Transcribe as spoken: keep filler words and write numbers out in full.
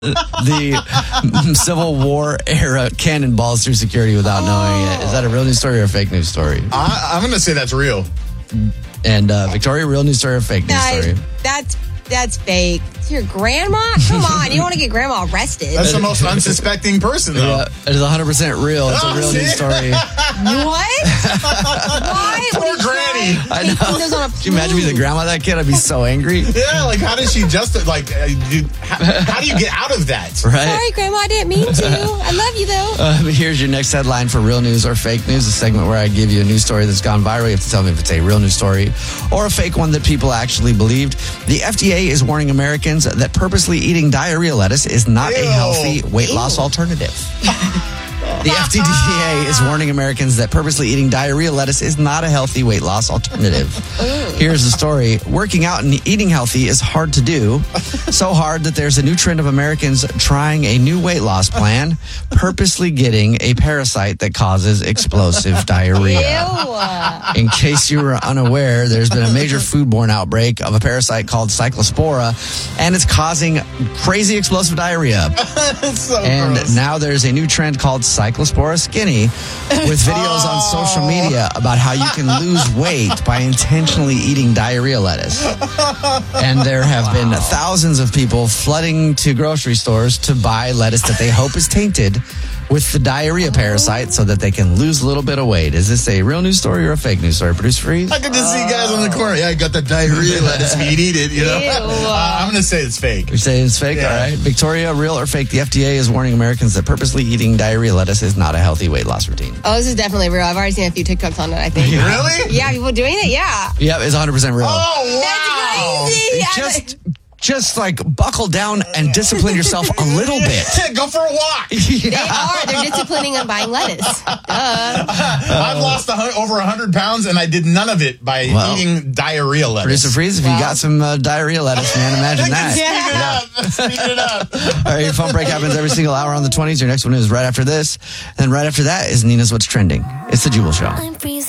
the Civil War era cannonballs through security without knowing it. Is that a real news story or a fake news story? I, I'm going to say that's real. And uh, Victoria, real news story or fake news That- story? That's that's fake. It's your grandma? Come on, you don't want to get grandma arrested. That's the most unsuspecting person, though. Yeah, it is one hundred percent real. It's a Oh, real see? news story. What? Why? Poor What are you Granny. trying- I taking know. those on a Can you imagine being the grandma of that kid? I'd be so angry. Yeah, like, how does she just, like, uh, dude, how, how do you get out of that? Right? Sorry, grandma, I didn't mean to. I love you, though. Uh, but here's your next headline for real news or fake news, a segment where I give you a news story that's gone viral. You have to tell me if it's a real news story or a fake one that people actually believed. The F D A is warning Americans that purposely eating diarrhea lettuce is not Ew. a healthy weight Ew. loss alternative. The F D A is warning Americans that purposely eating diarrhea lettuce is not a healthy weight loss alternative. Here's the story. Working out and eating healthy is hard to do. So hard that there's a new trend of Americans trying a new weight loss plan, purposely getting a parasite that causes explosive diarrhea. Ew. In case you were unaware, there's been a major foodborne outbreak of a parasite called Cyclospora, and it's causing crazy explosive diarrhea. It's so And gross. now there's a new trend called Cyclospora Skinny with videos on social media about how you can lose weight by intentionally eating diarrhea lettuce. And there have been thousands of people flooding to grocery stores to buy lettuce that they hope is tainted with the diarrhea parasite so that they can lose a little bit of weight. Is this a real news story or a fake news story? Producer Freeze? I could just see guys on the corner. Yeah, I got the diarrhea lettuce. If you'd eat it, you know. Ew. Uh, I'm going to say it's fake. You're saying it's fake? Yeah. All right. Victoria, real or fake? The F D A is warning Americans that purposely eating diarrhea lettuce is not a healthy weight loss routine. Oh, this is definitely real. I've already seen a few TikToks on it, I think. Really? Yeah, people doing it? Yeah. Yep, it's one hundred percent real. Oh, wow. That's crazy. Just, just like buckle down and discipline yourself a little bit. Go for a walk. They are. They're disciplining on buying lettuce. Duh. I've lost a hun- over one hundred pounds, and I did none of it by Well, eating diarrhea lettuce. Producer Freeze, if you got some uh, diarrhea lettuce, man, imagine that. Speed it up. Speed it up. All right, your phone break happens every single hour on the twenties. Your next one is right after this. And right after that is Nina's What's Trending. It's the Jubal Show. I'm freezing.